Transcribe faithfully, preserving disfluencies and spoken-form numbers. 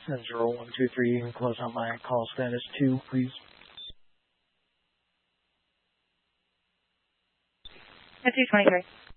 and zero one two three and close out my call status two, please. At two twenty-three.